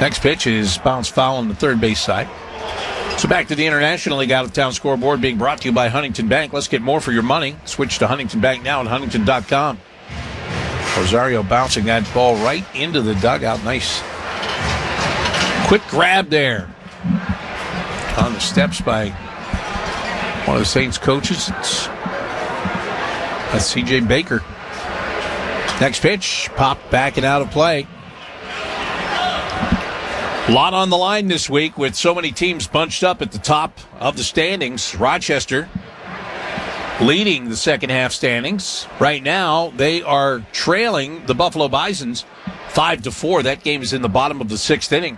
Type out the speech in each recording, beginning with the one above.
Next pitch is bounce foul on the third base side. So back to the International League out-of-town scoreboard being brought to you by Huntington Bank. Let's get more for your money. Switch to Huntington Bank now at huntington.com. Rosario bouncing that ball right into the dugout. Nice quick grab there on the steps by one of the Saints coaches. That's C.J. Baker. Next pitch, popped back and out of play. A lot on the line this week with so many teams bunched up at the top of the standings. Rochester leading the second half standings. Right now, they are trailing the Buffalo Bisons 5-4. That game is in the bottom of the sixth inning.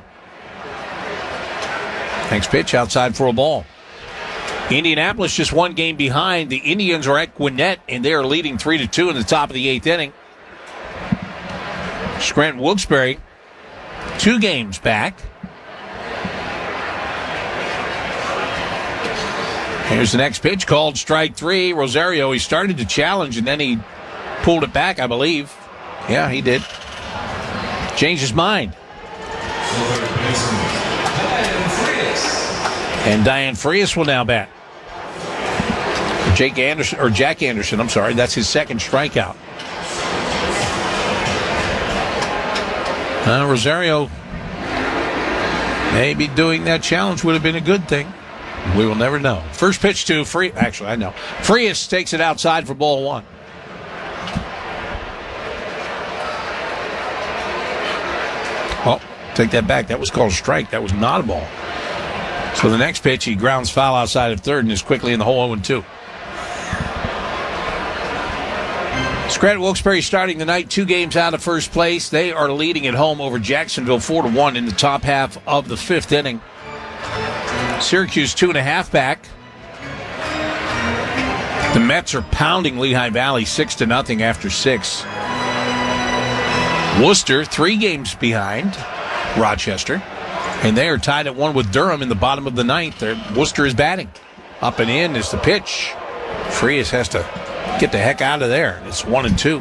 Next pitch, outside for a ball. Indianapolis just one game behind. The Indians are at Gwinnett, and they are leading 3-2 in the top of the eighth inning. Scranton Wilkes-Barre 2 games back. Here's the next pitch, called strike 3. Rosario, he started to challenge, and then he pulled it back, I believe. Yeah, he did. Changed his mind. And Diane Frias will now bat. Jack Anderson, I'm sorry. That's his second strikeout. Rosario maybe doing that challenge would have been a good thing. We will never know. First pitch to Frias. Actually, I know. Frias takes it outside for ball 1. Oh, take that back. That was called a strike. That was not a ball. So the next pitch, he grounds foul outside of third and is quickly in the hole 0-2. Scranton Wilkes-Barre starting the night 2 games out of first place. They are leading at home over Jacksonville 4-1 in the top half of the fifth inning. Syracuse 2.5 back. The Mets are pounding Lehigh Valley 6-0 after 6. Worcester 3 games behind Rochester, and they are tied at 1 with Durham in the bottom of the ninth. Worcester is batting. Up and in is the pitch. Frias has to get the heck out of there. It's 1-2.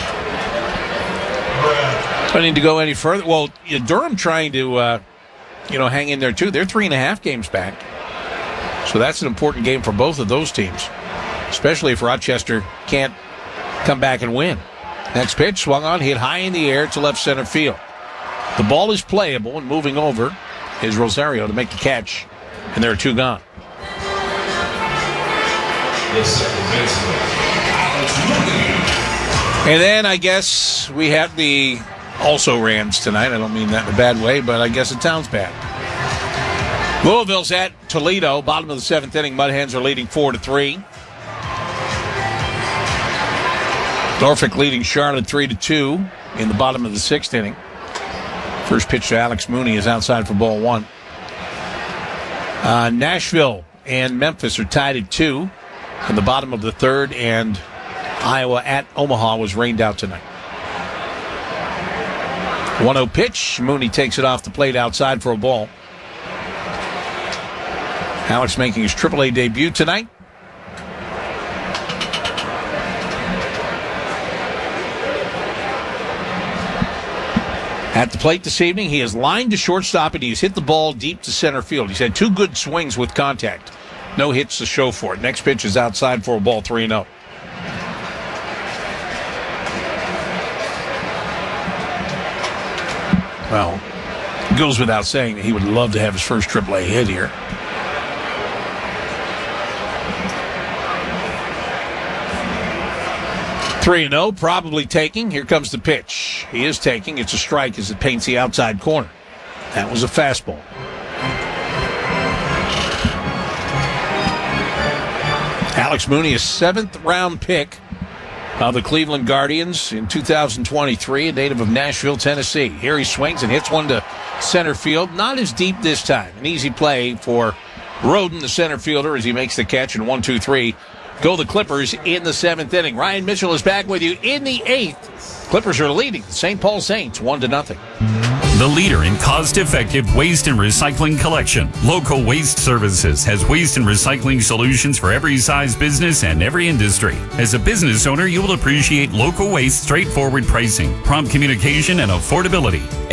I need to go any further. Well, Durham trying to, hang in there too. They're 3.5 games back. So that's an important game for both of those teams, especially if Rochester can't come back and win. Next pitch, swung on, hit high in the air to left center field. The ball is playable, and moving over is Rosario to make the catch, and there are 2 gone. And then I guess we have the also-rans tonight. I don't mean that in a bad way, but I guess it sounds bad. Louisville's at Toledo, bottom of the 7th inning. Mud Hens are leading 4-3. Norfolk leading Charlotte 3-2 in the bottom of the 6th inning. First pitch to Alex Mooney is outside for ball 1. Nashville and Memphis are tied at 2 in the bottom of the 3rd, and Iowa at Omaha was rained out tonight. 1-0 pitch. Mooney takes it off the plate outside for a ball. Alex making his AAA debut tonight. At the plate this evening, he has lined to shortstop and he's hit the ball deep to center field. He's had 2 good swings with contact. No hits to show for it. Next pitch is outside for a ball, 3-0. Well, it goes without saying that he would love to have his first AAA hit here. Three 3-0, probably taking. Here comes the pitch. He is taking. It's a strike as it paints the outside corner. That was a fastball. Alex Mooney, a 7th-round pick of the Cleveland Guardians in 2023, a native of Nashville, Tennessee. Here he swings and hits one to center field. Not as deep this time. An easy play for Roden, the center fielder, as he makes the catch in 1-2-3. Go the Clippers in the 7th inning. Ryan Mitchell is back with you in the 8th. Clippers are leading the St. Paul Saints 1-0. The leader in cost-effective waste and recycling collection. Local Waste Services has waste and recycling solutions for every size business and every industry. As a business owner, you will appreciate Local Waste straightforward pricing, prompt communication, and affordability.